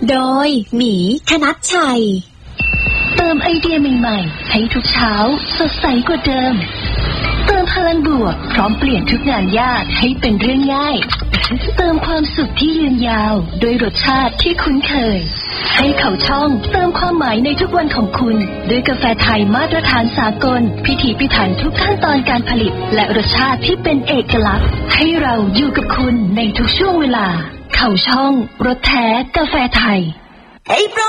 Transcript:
โดยหมีธนัชชัยเติมไอเดียใหม่ๆให้ทุกเช้าสดใสกว่าเดิมเติมพลังบวกพร้อมเปลี่ยนทุกงานยากให้เป็นเรื่องง่ายเติมความสุขที่ยืนยาวด้วยรสชาติที่คุ้นเคยให้เขาช่องเติมความหมายในทุกวันของคุณด้วยกาแฟไทยมาตรฐานสากลพิถีพิถันทุกขั้นตอนการผลิตและรสชาติที่เป็นเอกลักษณ์ให้เราอยู่กับคุณในทุกช่วงเวลาเขาช่องรสแท้กาแฟไทย